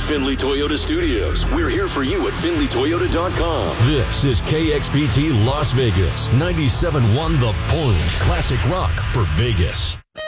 Findlay Toyota Studios. We're here for you at FindlayToyota.com. This is KXPT Las Vegas, 97.1 The Point. Classic rock for Vegas.